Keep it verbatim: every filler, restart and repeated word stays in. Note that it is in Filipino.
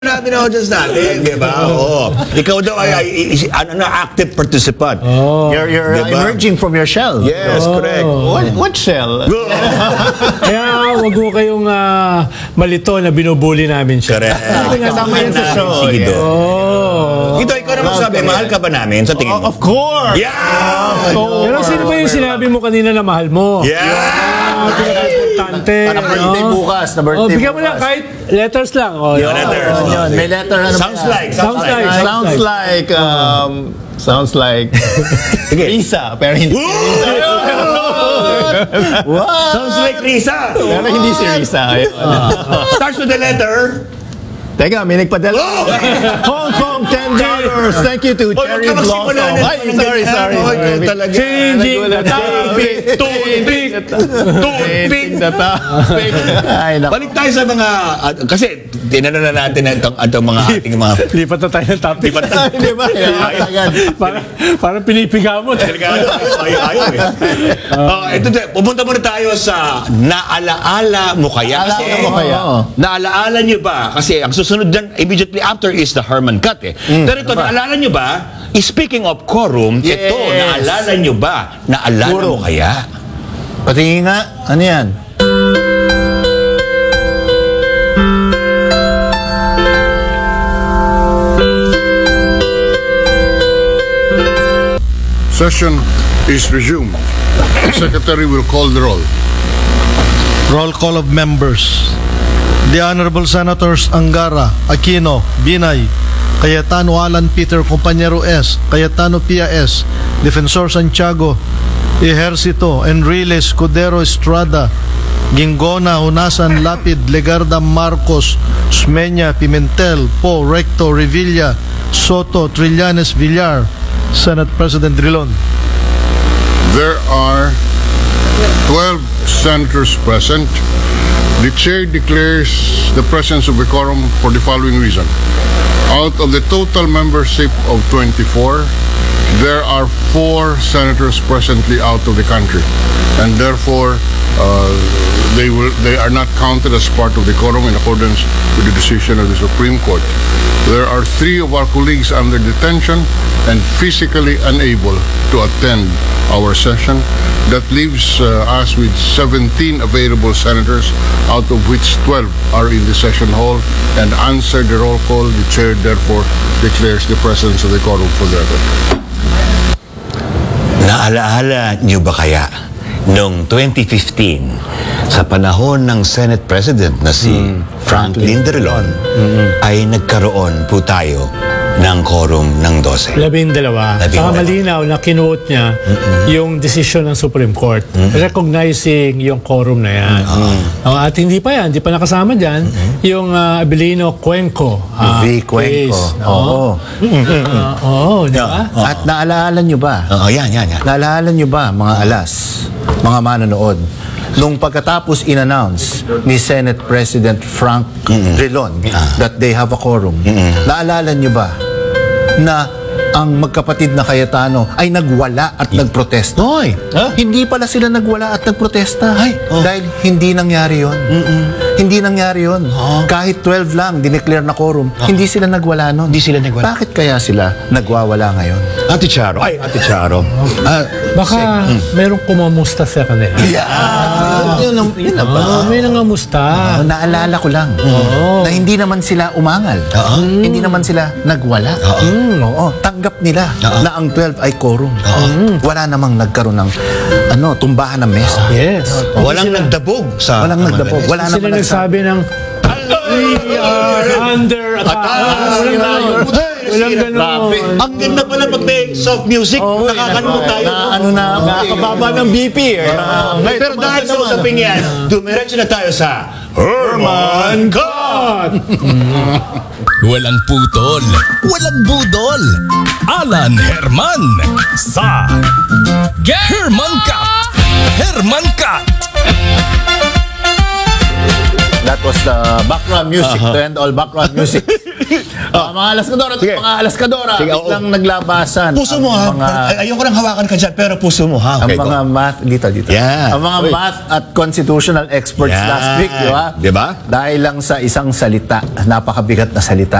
Natin ang audience natin, di ba? Oo. Ikaw daw ay, ay, ay ano na, active participant. Oh. You're, you're uh, Diba? emerging from your shell. Yes, Oh. correct. What, what shell? Kaya wag mo kayong ah, malito na binubuli namin siya. Correct. Kasama yan sa show. Sige Yeah. doon. Oh. Ito, ikaw naman sabi, mahal ka ba namin sa tingin Oh, mo? of course! Yeah! Pero sino ba yung sinabi mo kanina na mahal mo? Yeah! Ah, pinaka-importante. Para birthday no? bukas, na birthday Oh, bigyan mo bukas. lang kahit letters lang. Oh, Yeah, yun. letters. Yun, yun. May letter na Sounds like, sounds, Sounds like. like. Sounds like, um, sounds like Risa, pero hindi. What? Sounds like Risa. Pero hindi si Risa. Ayun. Starts with the letter. Teka, may nagpadala. Oh! Hong Kong, ten dollars. Thank you to Oy, Cherry huwag ka magsimula Blossom. na. Ay, sorry, sorry. Oy, ikaw sorry. talaga. Changing the Nagulat. topic. Toothpick. Toothpick. Changing the topic. Ay, naku. Balik tayo sa mga, ah, kasi tinanong na natin itong, itong mga ating mga Lipat na tayo ng topic. lipat na. Ay, di ba? Agad. Parang, parang pinipiga mo. Delikado. Ay, ayaw eh. Oh, ito, pumunta muna tayo sa naalaala mo kaya. Kasi, Naalaala mo kaya? Naalaala nyo ba? Kasi ang susunod dyan, immediately after is the Herman Cut eh. Pero ito, naalala nyo ba? Speaking of quorum, ito, Yes. naalala nyo ba? Naalala mo Quorum. kaya? Patingin nga. Ano yan? Session is resumed. The Secretary will call the roll. Roll call of members. The Honorable Senators Angara, Aquino, Binay, Cayetano Alan Peter Compañero S, Cayetano Pia S, Defensor Santiago, Ejercito, Enrile Escudero Estrada, Gingona, Hunasan, Lapid, Legarda, Marcos, Smeña, Pimentel, Po, Recto, Revilla, Soto, Trillanes, Villar, Senate President Drilon. There are twelve senators present. The chair declares the presence of a quorum for the following reason. Out of the total membership of twenty-four, there are four senators presently out of the country, and therefore uh, they will they are not counted as part of the quorum in accordance with the decision of the Supreme Court. There are three of our colleagues under detention and physically unable to attend our session. That leaves uh, us with seventeen available senators, out of which twelve are in the session hall, and answer the roll call. The chair therefore declares the presence of the quorum for the record. Naalaala nyo ba kaya noong twenty fifteen sa panahon ng Senate President na si Franklin Drilon ay nagkaroon po tayo ng quorum ng twelve. Labing dalawa. Labing Saka dalawa. malinaw na kinuot niya yung desisyon ng Supreme Court. Recognizing yung quorum na yan. Oh, at hindi pa yan, hindi pa nakasama dyan, yung uh, Abilino Cuenco. ah, V. Cuenco. case, no? Oo. Ah, Oo, di ba? At naalaala nyo ba? Oo, yan, yan, yan. Naalala nyo ba, mga alas, mga manonood, nung pagkatapos in-announce ni Senate President Frank Drilon that they have a quorum, naalala nyo ba na ang magkapatid na Cayetano ay nagwala at nagprotesta? Hoy! Hindi pala sila nagwala at nagprotesta. Ay, oh. Dahil hindi nangyari yon. Hindi nangyari yon. Kahit twelve lang, dineclare na quorum, hindi sila nagwala nun. Hindi sila nagwala. Bakit kaya sila nagwawala ngayon? Ate Charo. Ay, Ate Charo. Ah, Baka merong kumamusta sa kanila. Yeah. Yun, yun, yun na ba? Oh, may nangamusta. Oh, naalala ko lang na hindi naman sila umangal. Hindi naman sila nagwala. Mm, oo. Tanggap nila na ang twelve ay quorum. Wala namang nagkaroon ng ano, tumbahan ng mesa. Yes. walang nagdabog sa... Walang nagdabog. Wala Sila naman nagsabi. nagsabi ng we are under attack. Walang ganon. Walang ganon. Ang ganda pala pag may soft music, nakakanood tayo. Na, ano na, nakakababa ng B P. Eh. Pero dahil sa usapin yan, dumiretso na tayo sa Herman Cut! Walang putol, walang budol. Alan Herman sa Herman Cut. Herman Cut. That was the background music to end all background music. Ah, mga Alaskadora, Sige. mga Alaskadora, Sige, oo. biglang naglabasan. Puso ang mo ha. Mga, Ay- Ayoko nang hawakan ka dyan, pero puso mo ha. ang Okay, mga go. math, dito, dito. Yeah. Ang mga Uy. math at constitutional experts Yan. last week, di ba? Di ba? Dahil lang sa isang salita, napakabigat na salita